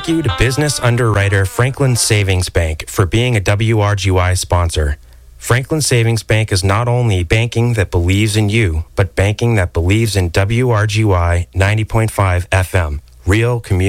Thank you to business underwriter Franklin Savings Bank for being a WRGY sponsor. Franklin Savings Bank is not only banking that believes in you, but banking that believes in WRGY 90.5 FM. Real community.